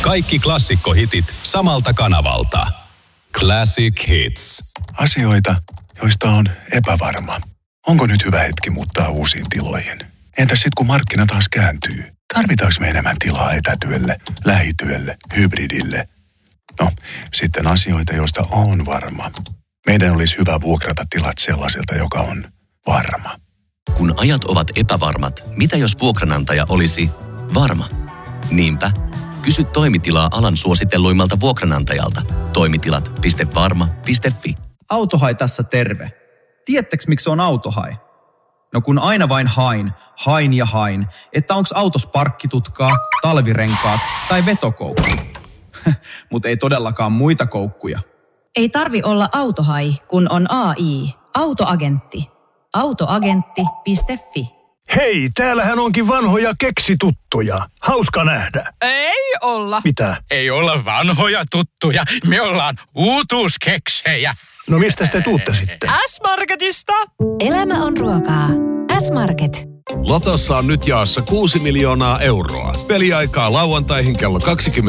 Kaikki klassikkohitit samalta kanavalta. Classic Hits. Asioita, joista on epävarma. Onko nyt hyvä hetki muuttaa uusiin tiloihin? Entäs sitten kun markkina taas kääntyy? Tarvitaanko me enemmän tilaa etätyölle, lähityölle, hybridille? No, sitten asioita, joista on varma. Meidän olisi hyvä vuokrata tilat sellaiselta, joka on varma. Kun ajat ovat epävarmat, mitä jos vuokranantaja olisi varma? Niinpä, kysy toimitilaa alan suositelluimmalta vuokranantajalta. Toimitilat.varma.fi. Autohai tässä terve. Tiedättekö miksi on autohai? No kun aina vain hain, että onks autos parkkitutkaa, talvirenkaat tai vetokoukku. Mut ei todellakaan muita koukkuja. Ei tarvi olla autohai, kun on AI. Autoagentti. Autoagentti.fi. Hei, täällähän onkin vanhoja keksituttuja. Hauska nähdä. Ei olla. Mitä? Ei olla vanhoja tuttuja. Me ollaan uutuuskeksejä. No mistä te tuutte sitten? S-Marketista. Elämä on ruokaa. S-Market. Lotossa on nyt jaossa 6 miljoonaa euroa. Peliaikaa lauantaihin kello 21.45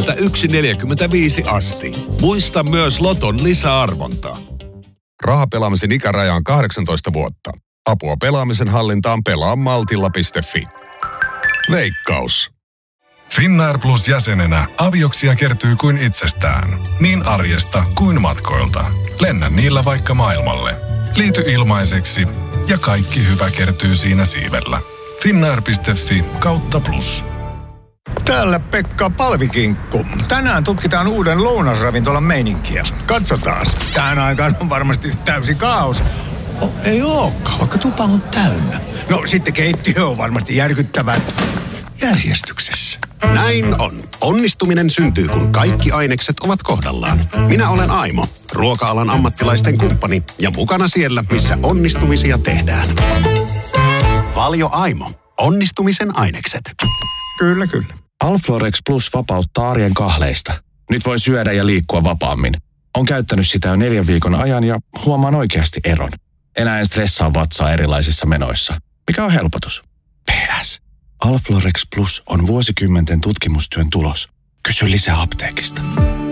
asti. Muista myös Loton lisäarvonta. Rahapelaamisen ikäraja on 18 vuotta. Apua pelaamisen hallintaan pelaa maltilla.fi. Veikkaus. Finnair Plus -jäsenenä avioksia kertyy kuin itsestään. Niin arjesta kuin matkoilta. Lennä niillä vaikka maailmalle. Liity ilmaiseksi ja kaikki hyvä kertyy siinä siivellä. Finnair.fi/plus. Täällä Pekka Palvikinkku. Tänään tutkitaan uuden lounasravintolan meininkiä. Katsotaas. Tähän aikaan on varmasti täysi kaos. Ei ookaan, vaikka tupa on täynnä. No sitten keittiö on varmasti järkyttävän järjestyksessä. Näin on. Onnistuminen syntyy, kun kaikki ainekset ovat kohdallaan. Minä olen Aimo, ruoka-alan ammattilaisten kumppani ja mukana siellä, missä onnistumisia tehdään. Valio Aimo. Onnistumisen ainekset. Kyllä, kyllä. Alflorex Plus vapauttaa arjen kahleista. Nyt voi syödä ja liikkua vapaammin. On käyttänyt sitä jo 4 viikon ajan ja huomaan oikeasti eron. Enää en stressaa vatsaa erilaisissa menoissa. Mikä on helpotus? PS. Alflorex Plus on vuosikymmenten tutkimustyön tulos. Kysy lisää apteekista.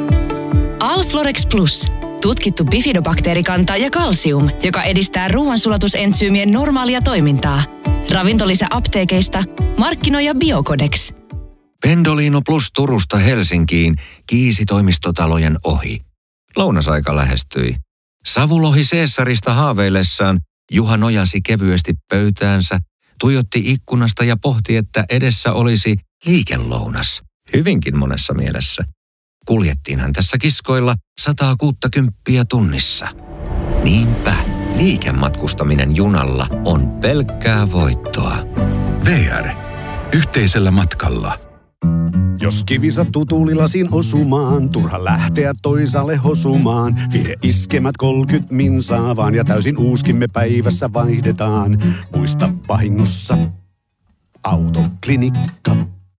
Alflorex Plus. Tutkittu bifidobakteerikanta ja kalsium, joka edistää ruoansulatusentsyymien normaalia toimintaa. Ravintolisä apteekeista. Markkinoija Biocodex. Pendolino Plus Turusta Helsinkiin Kiisi-toimistotalojen ohi. Lounasaika lähestyi. Savulohi Caesarista haaveillessaan Juha nojasi kevyesti pöytäänsä, tuijotti ikkunasta ja pohti, että edessä olisi liikelounas. Hyvinkin monessa mielessä. Kuljettiinhan tässä kiskoilla 160 tunnissa. Niinpä, liikematkustaminen junalla on pelkkää voittoa. VR. Yhteisellä matkalla. Jos kivi sattuu tuulilasin osumaan, turha lähteä toisaalle hosumaan. Vie iskemät 30 minsaa vaan ja täysin uuskimme päivässä vaihdetaan. Muista vahingossa Autoklinikka.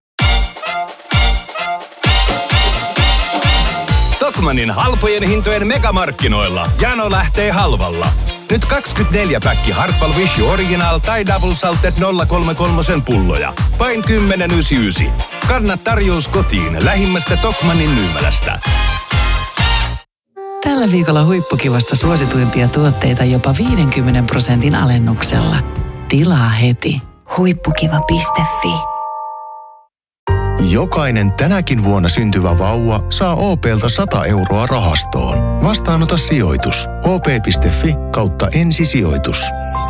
Tokmannin halpojen hintojen megamarkkinoilla jano lähtee halvalla. Nyt 24-päkki Hartwall Wish Original tai Double Salted 033 pulloja. Vain 10,99. Kanna tarjous kotiin lähimmästä Tokmannin myymälästä. Tällä viikolla huippukivasta suosituimpia tuotteita jopa 50% alennuksella. Tilaa heti. Huippukiva.fi. Jokainen tänäkin vuonna syntyvä vauva saa OP:lta 100 euroa rahastoon. Vastaanota sijoitus. op.fi/ensisijoitus.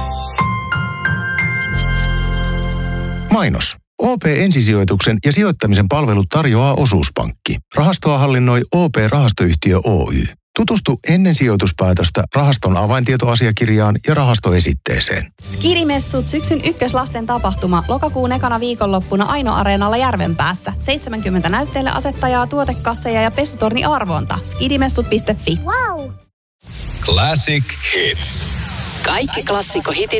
Mainos. OP-ensisijoituksen ja sijoittamisen palvelut tarjoaa Osuuspankki. Rahastoa hallinnoi OP-rahastoyhtiö Oy. Tutustu ennen sijoituspäätöstä rahaston avaintietoasiakirjaan ja rahastoesitteeseen. Skidimessut syksyn ykköslasten tapahtuma lokakuun ekana viikonloppuna Aino-areenalla Järvenpäässä. 70 näytteille asettajaa, tuotekasseja ja pesutorni arvonta. Skidimessut.fi. Wow! Classic Hits. Kaikki klassikkohitit